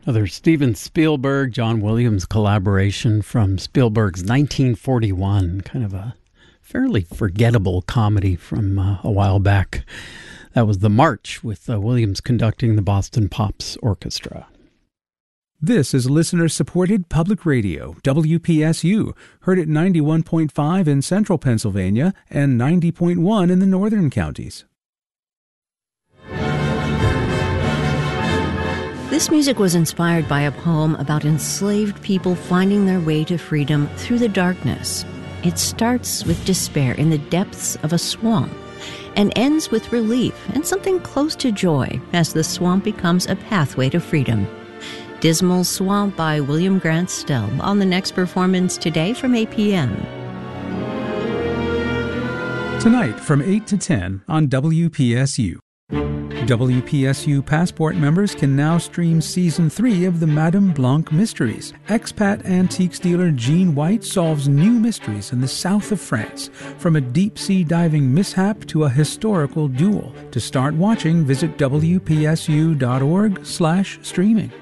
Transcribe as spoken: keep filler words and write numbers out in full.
Another Steven Spielberg, John Williams collaboration from Spielberg's nineteen forty-one, kind of a fairly forgettable comedy from uh, a while back. That was The March, with uh, Williams conducting the Boston Pops Orchestra. This is listener-supported public radio, W P S U, heard at ninety-one point five in central Pennsylvania and ninety point one in the northern counties. This music was inspired by a poem about enslaved people finding their way to freedom through the darkness. It starts with despair in the depths of a swamp and ends with relief and something close to joy as the swamp becomes a pathway to freedom. Dismal Swamp by William Grant Still on the next performance today from eight p.m. Tonight from eight to ten on W P S U. W P S U Passport members can now stream Season three of the Madame Blanc Mysteries. Expat antiques dealer Jean White solves new mysteries in the south of France, from a deep-sea diving mishap to a historical duel. To start watching, visit W P S U dot org slash streaming.